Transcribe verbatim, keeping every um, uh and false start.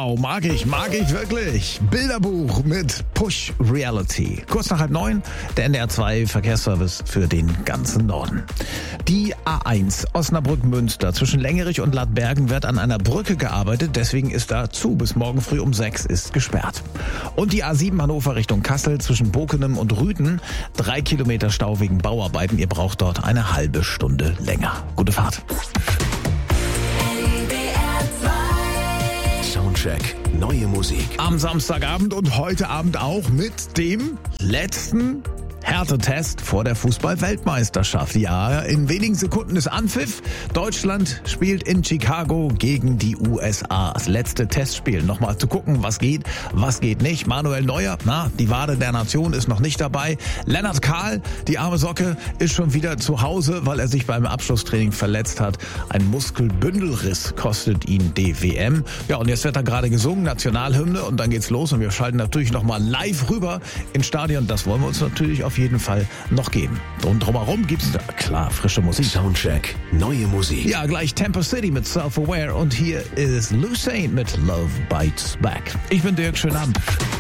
Genau, mag ich, mag ich wirklich. Bilderbuch mit Push Reality. Kurz nach halb neun, der N D R zwei Verkehrsservice für den ganzen Norden. Die A eins Osnabrück-Münster zwischen Längerich und Ladbergen wird an einer Brücke gearbeitet, deswegen ist da zu. Bis morgen früh um sechs ist gesperrt. Und die A sieben Hannover Richtung Kassel zwischen Bokenem und Rüthen, drei Kilometer Stau wegen Bauarbeiten. Ihr braucht dort eine halbe Stunde länger. Gute Fahrt. Soundcheck, neue Musik. Am Samstagabend und heute Abend auch mit dem letzten Härtetest vor der Fußball-Weltmeisterschaft. Ja, in wenigen Sekunden ist Anpfiff. Deutschland spielt in Chicago gegen die U S A. Das letzte Testspiel. Nochmal zu gucken, was geht, was geht nicht. Manuel Neuer, na, die Wade der Nation ist noch nicht dabei. Lennart Kahl, die arme Socke, ist schon wieder zu Hause, weil er sich beim Abschlusstraining verletzt hat. Ein Muskelbündelriss kostet ihn die W M. Ja, und jetzt wird da gerade gesungen, Nationalhymne, und dann geht's los. Und wir schalten natürlich nochmal live rüber ins Stadion. Das wollen wir uns natürlich auf jeden Fall noch geben. Und drumherum gibt's da, klar, frische Musik. Soundcheck, neue Musik. Ja, gleich Temper City mit Self-Aware und hier ist Lucene mit Love Bites Back. Ich bin Dirk, schönen Abend.